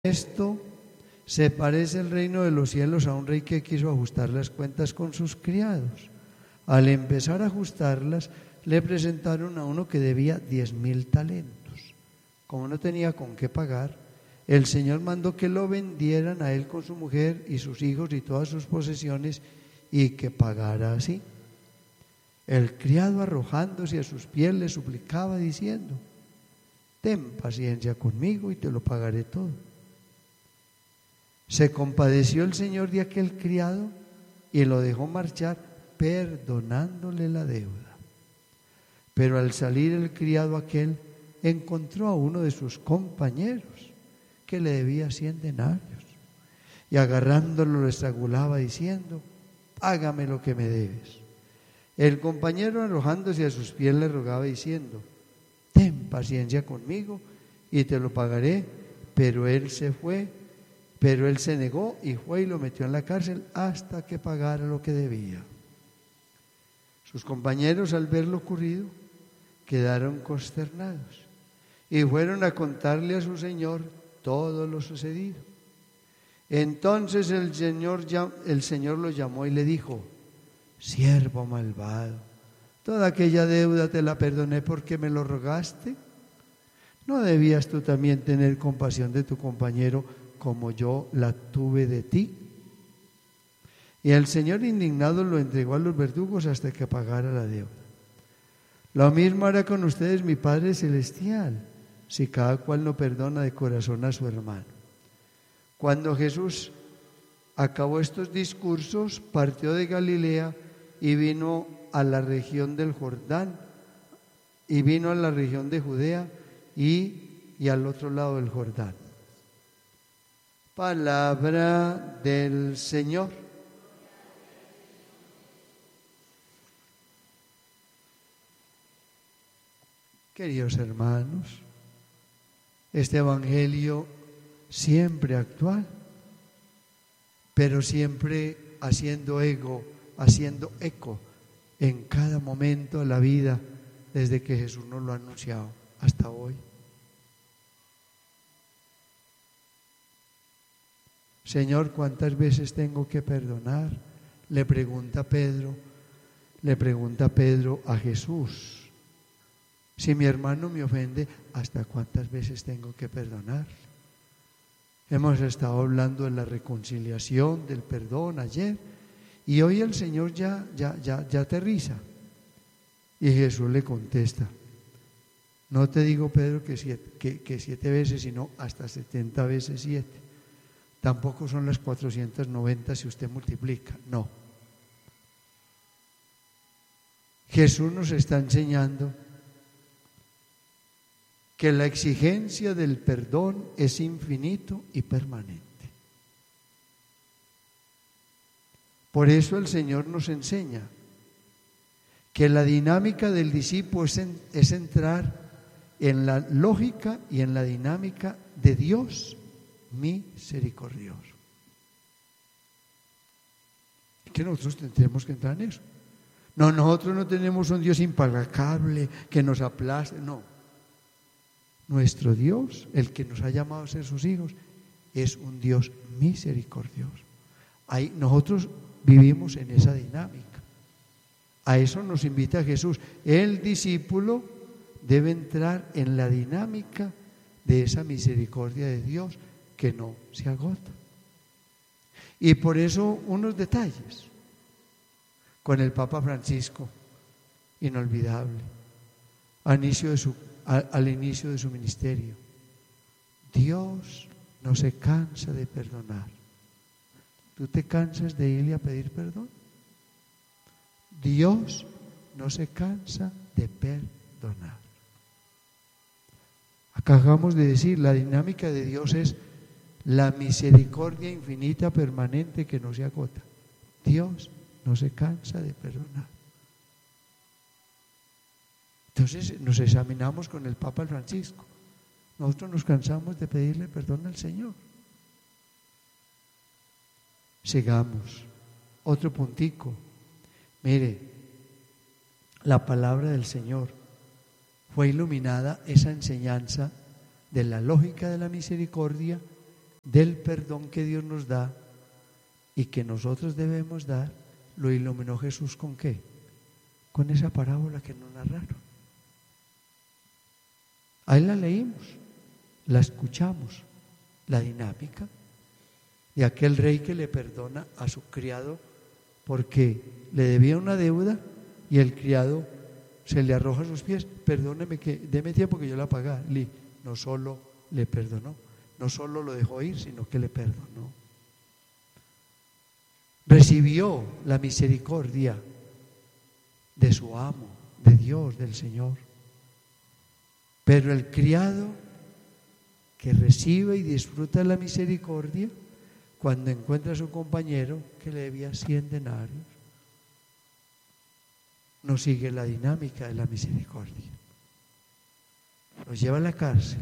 Esto se parece el reino de los cielos a un rey que quiso ajustar las cuentas con sus criados. Al empezar a ajustarlas, le presentaron a uno que debía 10,000 talentos. Como no tenía con qué pagar, el Señor mandó que lo vendieran a él con su mujer y sus hijos y todas sus posesiones, y que pagara así. El criado, arrojándose a sus pies, le suplicaba diciendo: ten paciencia conmigo y te lo pagaré todo. Se compadeció el Señor de aquel criado y lo dejó marchar, perdonándole la deuda. Pero al salir el criado aquel, encontró a uno de sus compañeros que le debía 100 denarios, y agarrándolo lo estrangulaba diciendo: págame lo que me debes. El compañero, arrojándose a sus pies, le rogaba diciendo: ten paciencia conmigo y te lo pagaré. Pero él se negó y fue y lo metió en la cárcel hasta que pagara lo que debía. Sus compañeros, al ver lo ocurrido, quedaron consternados y fueron a contarle a su señor todo lo sucedido. Entonces el Señor lo llamó y le dijo: siervo malvado, toda aquella deuda te la perdoné porque me lo rogaste. ¿No debías tú también tener compasión de tu compañero como yo la tuve de ti? Y el Señor, indignado, lo entregó a los verdugos hasta que pagara la deuda. Lo mismo hará con ustedes mi Padre Celestial, si cada cual no perdona de corazón a su hermano. Cuando Jesús acabó estos discursos, partió de Galilea y vino a la región del Jordán, y vino a la región de Judea y al otro lado del Jordán. Palabra del Señor. Queridos hermanos, este evangelio siempre actual, pero siempre haciendo eco en cada momento de la vida, desde que Jesús nos lo ha anunciado hasta hoy. Señor, ¿cuántas veces tengo que perdonar? Le pregunta Pedro a Jesús. Si mi hermano me ofende, ¿hasta cuántas veces tengo que perdonar? Hemos estado hablando de la reconciliación, del perdón ayer, y hoy el Señor ya aterriza. Y Jesús le contesta: no te digo, Pedro, que 7 veces, sino hasta 70 veces 7. Tampoco son las 490 si usted multiplica, no. Jesús nos está enseñando que la exigencia del perdón es infinito y permanente. Por eso el Señor nos enseña que la dinámica del discípulo es entrar en la lógica y en la dinámica de Dios misericordioso. Que nosotros tendremos que entrar en eso. No, nosotros no tenemos un Dios implacable que nos aplaste, no. Nuestro Dios, el que nos ha llamado a ser sus hijos, es un Dios misericordioso. Ahí nosotros vivimos en esa dinámica. A eso nos invita Jesús. El discípulo debe entrar en la dinámica de esa misericordia de Dios que no se agota. Y por eso unos detalles con el Papa Francisco, inolvidable, al inicio de su ministerio. Dios no se cansa de perdonar. ¿Tú te cansas de irle a pedir perdón? Dios no se cansa de perdonar. Acabamos de decir, la dinámica de Dios es la misericordia infinita, permanente, que no se agota. Dios no se cansa de perdonar. Entonces nos examinamos con el Papa Francisco. Nosotros nos cansamos de pedirle perdón al Señor. Sigamos. Otro puntico. Mire, la palabra del Señor fue iluminada, esa enseñanza de la lógica de la misericordia del perdón que Dios nos da y que nosotros debemos dar, lo iluminó Jesús ¿con qué? Con esa parábola que nos narraron. Ahí la leímos, la escuchamos, la dinámica de aquel rey que le perdona a su criado porque le debía una deuda y el criado se le arroja a sus pies: perdóneme, que deme tiempo que yo la pague. No solo le perdonó, no solo lo dejó ir, sino que le perdonó. Recibió la misericordia de su amo, de Dios, del Señor. Pero el criado que recibe y disfruta la misericordia, cuando encuentra a su compañero que le debía 100 denarios, no sigue la dinámica de la misericordia. Lo lleva a la cárcel.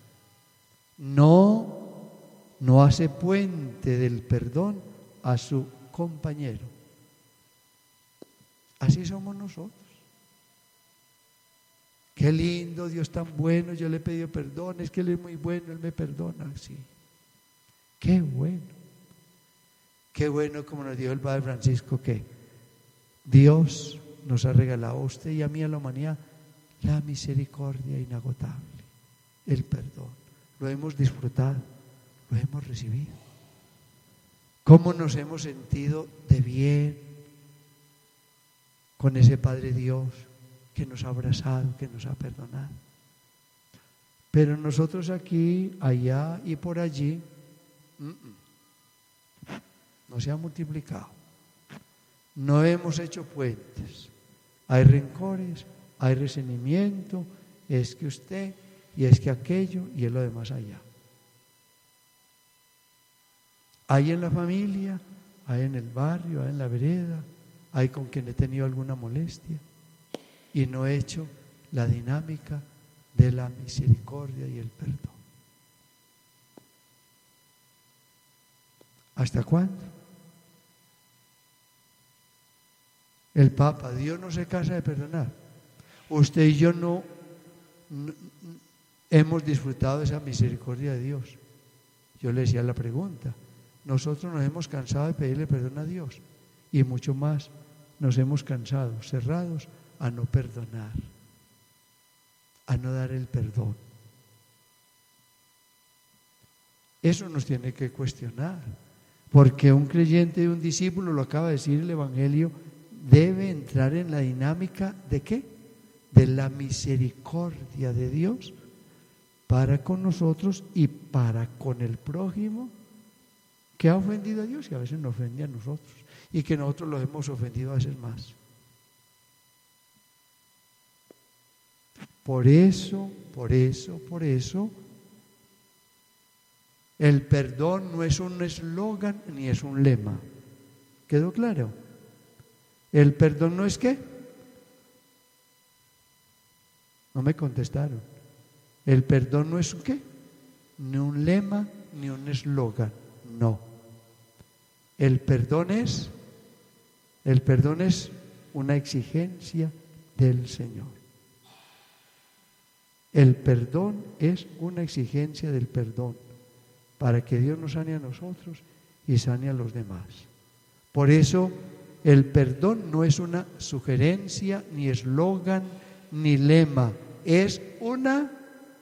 No hace puente del perdón a su compañero. Así somos nosotros. Qué lindo, Dios tan bueno, yo le he pedido perdón, es que Él es muy bueno, Él me perdona. Sí. Qué bueno. Qué bueno, como nos dijo el Padre Francisco, que Dios nos ha regalado a usted y a mí, a la humanidad, la misericordia inagotable, el perdón. Lo hemos disfrutado, lo hemos recibido. ¿Cómo nos hemos sentido de bien con ese Padre Dios que nos ha abrazado, que nos ha perdonado? Pero nosotros aquí, allá y por allí, no se ha multiplicado. No hemos hecho puentes. Hay rencores, hay resentimiento, es que usted y es que aquello y es lo demás allá. Hay en la familia, hay en el barrio, hay en la vereda, hay con quien he tenido alguna molestia y no he hecho la dinámica de la misericordia y el perdón. ¿Hasta cuándo? El Papa: Dios no se cansa de perdonar. Usted y yo no hemos disfrutado de esa misericordia de Dios. Yo le decía la pregunta: nosotros nos hemos cansado de pedirle perdón a Dios y mucho más nos hemos cansado, cerrados a no perdonar, a no dar el perdón. Eso nos tiene que cuestionar, porque un creyente y un discípulo, lo acaba de decir el Evangelio, debe entrar en la dinámica ¿de qué? De la misericordia de Dios para con nosotros y para con el prójimo que ha ofendido a Dios y a veces nos ofende a nosotros y que nosotros los hemos ofendido a veces más. Por eso, el perdón no es un eslogan ni es un lema. ¿Quedó claro? ¿El perdón no es qué? No me contestaron. El perdón no es un qué, ni un lema, ni un eslogan. No. El perdón es una exigencia del Señor. El perdón es una exigencia del perdón para que Dios nos sane a nosotros y sane a los demás. Por eso el perdón no es una sugerencia, ni eslogan, ni lema. Es una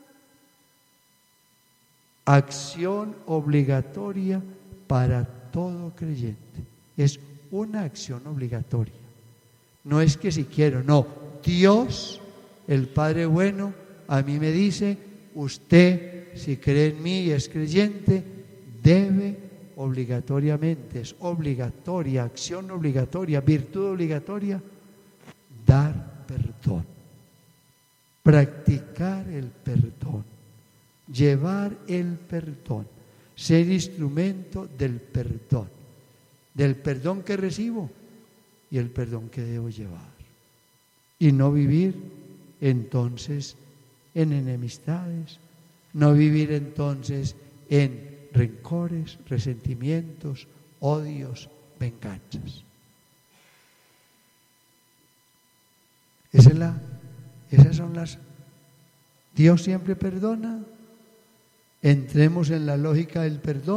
acción obligatoria para todo creyente. Es una acción obligatoria. No es que si quiero, no. Dios, el Padre bueno, a mí me dice: usted, si cree en mí y es creyente, debe obligatoriamente, es obligatoria, acción obligatoria, virtud obligatoria, dar perdón, practicar el perdón, llevar el perdón, ser instrumento del perdón que recibo y el perdón que debo llevar. Y no vivir entonces en enemistades, no vivir entonces en rencores, resentimientos, odios, venganzas. Esas son las... Dios siempre perdona, Entremos en la lógica del perdón.